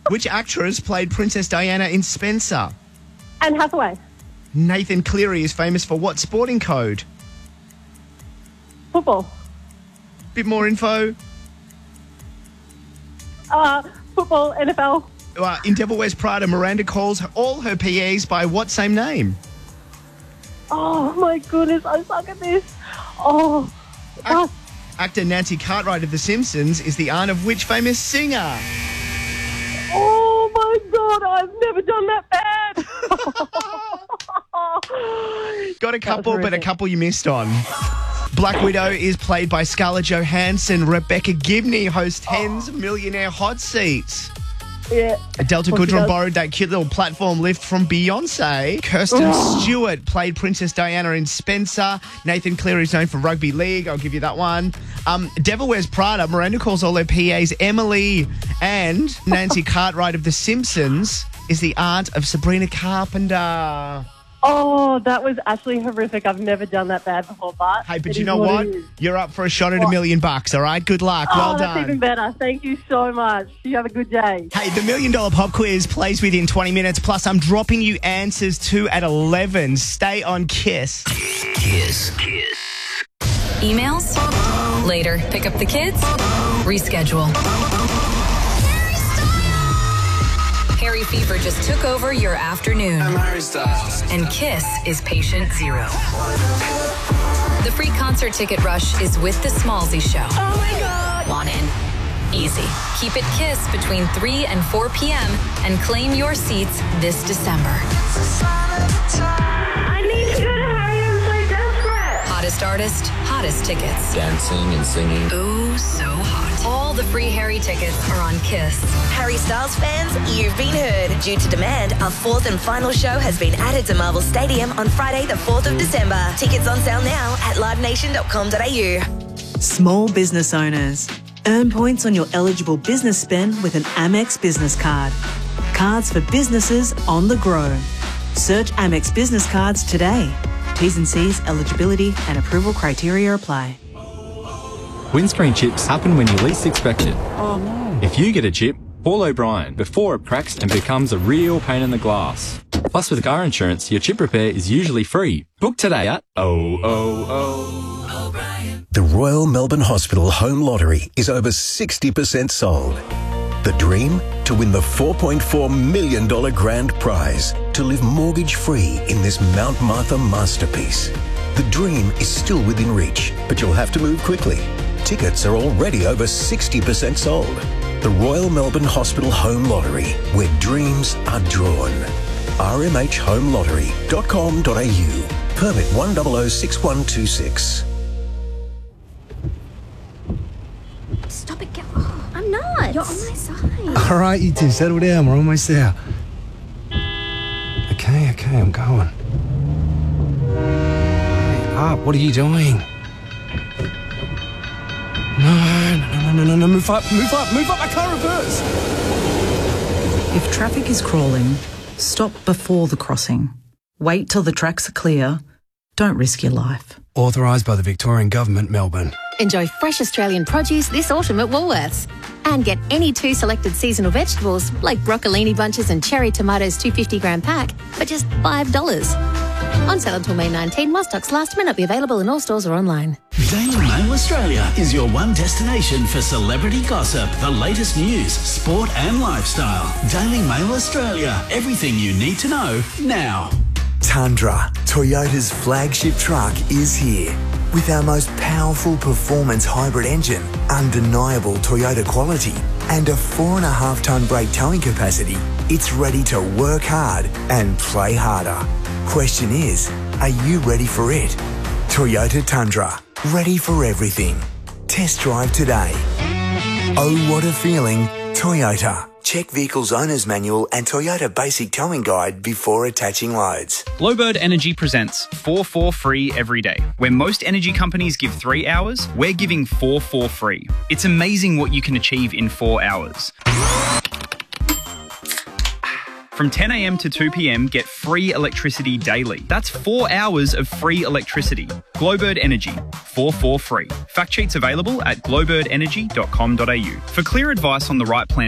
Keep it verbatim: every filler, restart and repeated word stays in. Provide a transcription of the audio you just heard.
Which actress played Princess Diana in Spencer? Anne Hathaway. Nathan Cleary is famous for what sporting code? Football. Bit more info. Uh, football, N F L. Uh, in Devil Wears Prada, Miranda calls all her P Es by what same name? Oh, my goodness. I suck at this. Oh. Act- actor Nancy Cartwright of The Simpsons is the aunt of which famous singer? Oh, my God. I've never done that bad. Got a couple, but a couple you missed on. Black Widow is played by Scarlett Johansson. Rebecca Gibney hosts Hen's Millionaire Hot Seats. Yeah. Delta What she Goodrum does. borrowed that cute little platform lift from Beyonce. Kirsten Oh. Stewart played Princess Diana in Spencer. Nathan Cleary is known for rugby league. I'll give you that one. Um, Devil Wears Prada. Miranda calls all her P As Emily. And Nancy Cartwright of The Simpsons is the aunt of Sabrina Carpenter. Oh, that was actually horrific. I've never done that bad before, but... Hey, but it you is know what? it is. You're up for a shot at a million bucks, all right? Good luck. Well oh, done. that's even better. Thank you so much. You have a good day. Hey, the Million Dollar Pop Quiz plays within twenty minutes. Plus, I'm dropping you answers two at eleven. Stay on Kiss. Kiss. Kiss. Emails? Later. Pick up the kids? Reschedule. Harry Fever just took over your afternoon. I'm Harry Styles. And Kiss is patient zero. The free concert ticket rush is with the Smallsy Show. Oh, my God. Want in? Easy. Keep it Kiss between three and four p.m. and claim your seats this December. I need to go to Harry. I'm so desperate. Hottest artist, hottest tickets. Dancing and singing. Oh, so hot. All the free Harry tickets are on Kiss. Harry Styles fans, you've been heard. Due to demand, our fourth and final show has been added to Marvel Stadium on Friday the fourth of December. Tickets on sale now at live nation dot com dot a u. Small business owners. Earn points on your eligible business spend with an Amex business card. Cards for businesses on the grow. Search Amex business cards today. T's and C's, eligibility and approval criteria apply. Windscreen chips happen when you least expect it. Oh no. If you get a chip, call O'Brien before it cracks and becomes a real pain in the glass. Plus, with car insurance, your chip repair is usually free. Book today at oh oh oh. The Royal Melbourne Hospital Home Lottery is over sixty percent sold. The dream? To win the four point four million dollars grand prize. To live mortgage-free in this Mount Martha masterpiece. The dream is still within reach, but you'll have to move quickly. Tickets are already over sixty percent sold. The Royal Melbourne Hospital Home Lottery, where dreams are drawn. r m h home lottery dot com dot a u. Permit one zero zero six one two six. Stop it, get oh, I'm not. You're on my side. All right, you two, settle down. We're almost there. Okay, okay, I'm going. Hey, up, what are you doing? No, no, no, no, no, no, move up, move up, move up, I can't reverse. If traffic is crawling, stop before the crossing. Wait till the tracks are clear. Don't risk your life. Authorised by the Victorian Government, Melbourne. Enjoy fresh Australian produce this autumn at Woolworths. And get any two selected seasonal vegetables like broccolini bunches and cherry tomatoes two hundred fifty gram pack for just five dollars. On sale until May nineteenth, while stocks last, may not be available in all stores or online. Daily Mail Australia is your one destination for celebrity gossip, the latest news, sport and lifestyle. Daily Mail Australia, everything you need to know now. Tundra, Toyota's flagship truck, is here. With our most powerful performance hybrid engine, undeniable Toyota quality, and a four and a half tonne brake towing capacity, it's ready to work hard and play harder. Question is, are you ready for it? Toyota Tundra, ready for everything. Test drive today. Oh, what a feeling, Toyota. Check Vehicle's Owner's Manual and Toyota Basic Towing Guide before attaching loads. Glowbird Energy presents four four free every day. Where most energy companies give three hours, we're giving four four free. It's amazing what you can achieve in four hours. From ten a m to two p m, get free electricity daily. That's four hours of free electricity. Glowbird Energy, four four free. Fact sheets available at glowbird energy dot com dot a u. For clear advice on the right plan